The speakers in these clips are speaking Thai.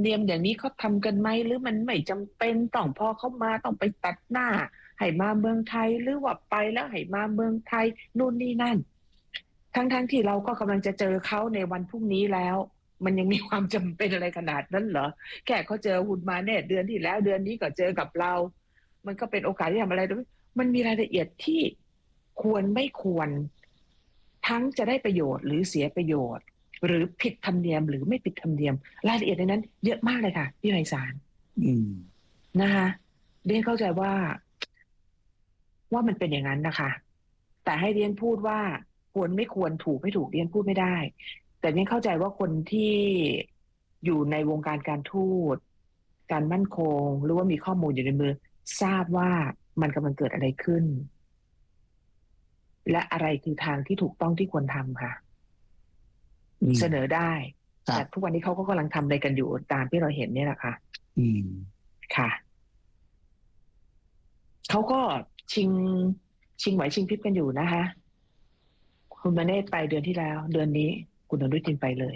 เนียมอย่างนี้เขาทำกันไหมหรือมันไม่จำเป็นต้องพอเขามาต้องไปตัดหน้าให้มาเมืองไทยหรือว่าไปแล้วให้มาเมืองไทยนู่นนี่นั่นทั้งที่เราก็กำลังจะเจอเขาในวันพรุ่งนี้แล้วมันยังมีความจำเป็นอะไรขนาดนั้นเหรอแค่เขาเจอหุ่นมาเนี่ยเดือนที่แล้วเดือนนี้ก็เจอกับเรามันก็เป็นโอกาสที่ทำอะไรด้วยมันมีรายละเอียดที่ควรไม่ควรทั้งจะได้ประโยชน์หรือเสียประโยชน์หรือผิดธรรมเนียมหรือไม่ผิดธรรมเนียมรายละเอียดในนั้นเยอะมากเลยค่ะพี่ไพศาลนะคะเรียนเข้าใจว่ามันเป็นอย่างนั้นนะคะแต่ให้เรียนพูดว่าควรไม่ควรถูกไม่ถูกเรียนพูดไม่ได้แต่เรียนเข้าใจว่าคนที่อยู่ในวงการการทูตการมั่นคงหรือว่ามีข้อมูลอยู่ในมือทราบว่ามันกำลังเกิดอะไรขึ้นและอะไรคือทางที่ถูกต้องที่ควรทำค่ะเสนอได้แต่ทุกวันนี้เขาก็กำลังทำอะไรกันอยู่ตามที่เราเห็นเนี่ยแหละค่ะค่ะเขาก็ชิงไหวชิงพริบกันอยู่นะคะคุณมาเนตไปเดือนที่แล้วเดือนนี้คุณอนุทินไปเลย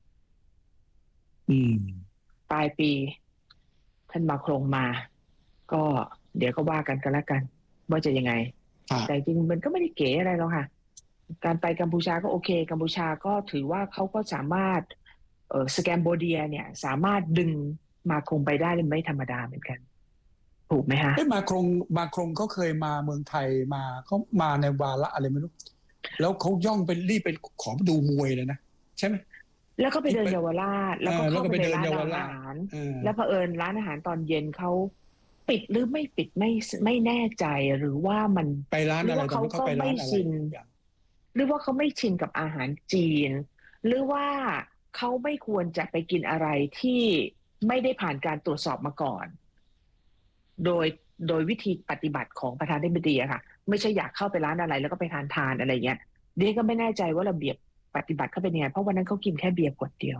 ปลายปีท่านมาโครงมาก็เดี๋ยวก็ว่ากันแล้วกันว่าจะยังไงแต่จริงมันก็ไม่ได้เก๋อะไรหรอกค่ะการไปกัมพูชาก็โอเคกัมพูชาก็ถือว่าเขาก็สามารถสแกมโบเดียเนี่ยสามารถดึงมาคงไปได้ไม่ธรรมดาเหมือนกันถูกไหมคะมาคงเขาเคยมาเมืองไทยมาเขามาในวาระอะไรไม่รู้แล้วเขาย่องเป็นรีบเป็นขอดูมวยเลยนะใช่ไหมแล้วก็ไปเดินเยาวราชแล้วก็เข้าไปในร้านอาหารแล้วเผอิญร้านอาหารตอนเย็นเขาปิดหรือไม่ปิดไม่แน่ใจหรือว่ามันไปร้านอะไรเขาก็ไม่ชินหรือว่าเขาไม่ชินกับอาหารจีนหรือว่าเขาไม่ควรจะไปกินอะไรที่ไม่ได้ผ่านการตรวจสอบมาก่อนโดยวิธีปฏิบัติของประธานาธิบดีอะค่ะไม่ใช่อยากเข้าไปร้านอะไรแล้วก็ไปทานอะไรเงี้ยเดี๋ยวก็ไม่แน่ใจว่าระเบียบปฏิบัติเขาเป็นยังไงเพราะวันนั้นเขากินแค่เบียร์ขวดเดียว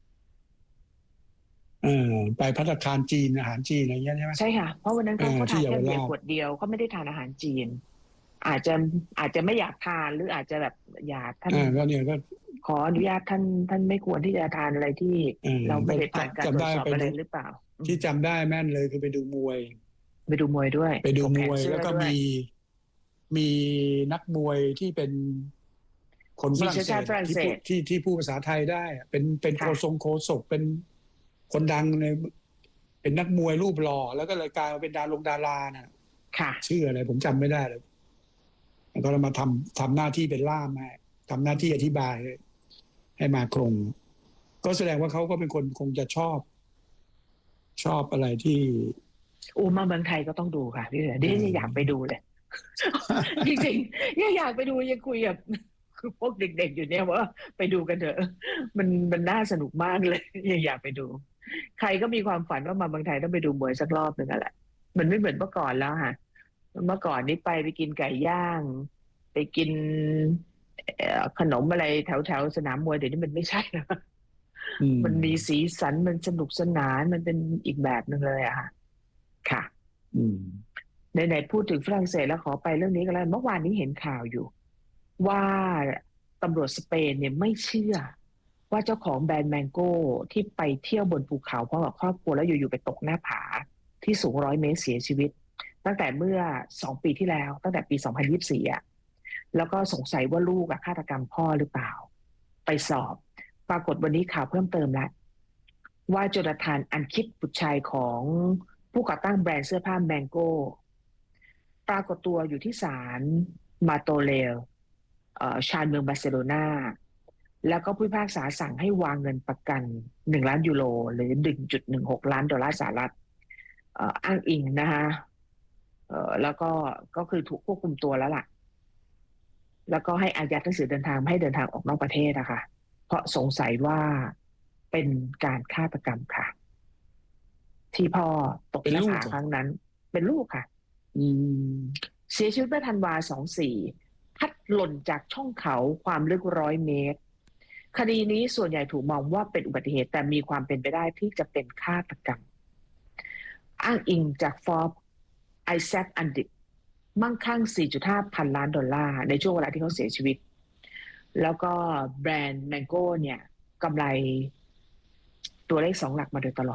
ไปภัตตาคารจีนอาหารจีนอะไรเงี้ยใช่ไหมใช่ค่ะเพราะวันนั้นเขาทานแค่เบียร์ขวดเดียวเขาไม่ได้ทานอาหารจีนอาจจะไม่อยากทานหรืออาจจะแบบอยากท่านก็เนี่ยก็ขออนุญาตท่านไม่ควรที่จะทานอะไรที่เราไม่ได้ผ่านการตรวจสอบอะไรหรือเปล่าที่จำได้แม่นเลยคือไปดูมวยด้วยไปดูมวยแล้วก็มีนักมวยที่เป็นคนฝรั่งเศสที่พูดภาษาไทยได้เป็นโฆษกเป็นคนดังเลยเป็นนักมวยรูปหล่อแล้วก็เลยกลายมาเป็นดาราน่ะชื่ออะไรผมจำไม่ได้เลยแล้วก็มาทำหน้าที่เป็นล่ามให้ทำหน้าที่อธิบายให้มาคงก็แสดงว่าเขาก็เป็นคนคงจะชอบอะไรที่มาเมืองไทยก็ต้องดูค่ะพี่เดี๋ยวอยากไปดูเลยจริงๆอยากไปดูยังคุยกับพวกเด็กๆอยู่เนี่ยว่าไปดูกันเถอะมันน่าสนุกมากเลยอยากไปดูใครก็มีความฝันว่ามาเมืองไทยต้องไปดูมวยสักรอบหนึ่งแหละมันไม่เหมือนเมื่อก่อนแล้วค่ะเมื่อก่อนนี้ไปกินไก่ย่างไปกินขนมอะไรแถวสนามมวยเดี๋ยวนี้มันไม่ใช่แล้วมันมีสีสันมันสนุกสนานมันเป็นอีกแบบหนึ่งเลยอะค่ะไหนพูดถึงฝรั่งเศสแล้วขอไปเรื่องนี้กันแล้วเมื่อวานนี้เห็นข่าวอยู่ว่าตำรวจสเปนเนี่ยไม่เชื่อว่าเจ้าของแบรนด์แมงโก้ที่ไปเที่ยวบนภูเขาพร้อมกับครอบครัวแล้วอยู่ๆไปตกหน้าผาที่สูง100 เมตรเสียชีวิตตั้งแต่เมื่อ2 ปีที่แล้วตั้งแต่ปี2024อ่ะแล้วก็สงสัยว่าลูกฆาตกรรมพ่อหรือเปล่าไปสอบปรากฏวันนี้ข่าวเพิ่มเติมแล้วว่าโจนาธานอันคิดบุตรชายของผู้ก่อตั้งแบรนด์เสื้อผ้าแมงโก้ปรากฏตัวอยู่ที่ศาลมาโตเลลชานเมืองบาร์เซโลนาแล้วก็ผู้พิพากษาสั่งให้วางเงินประกัน1 ล้านยูโรหรือ 1.16 ล้านดอลลาร์สหรัฐอ้างอิงนะคะแล้วก็คือถูกควบคุมตัวแล้วล่ะแล้วก็ให้อายัดหนังสือเดินทางไม่ให้เดินทางออกนอกประเทศนะคะเพราะสงสัยว่าเป็นการฆาตกรรมค่ะที่พ่อตกหน้าผาครั้งนั้นเป็นลูกค่ะเสียชีวิตเมื่อธันวา24พัดหล่นจากช่องเขาความลึก100 เมตรคดีนี้ส่วนใหญ่ถูกมองว่าเป็นอุบัติเหตุแต่มีความเป็นไปได้ที่จะเป็นฆาตกรรมอ้างอิงจากฟอร์บไอแซคอันดิกมั่งคั่ง 4.5 พันล้านดอลลาร์ในช่วงเวลาที่เขาเสียชีวิตแล้วก็แบรนด์แมงโก้เนี่ยกำไรตัวเลข2 หลักมาโดยตลอด